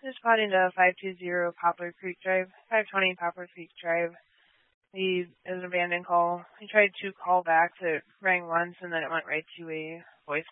just called into 520 Poplar Creek Drive, 520 Poplar Creek Drive. It was an abandoned call. I tried 2 callbacks. It rang once, and then it went right to a voicemail.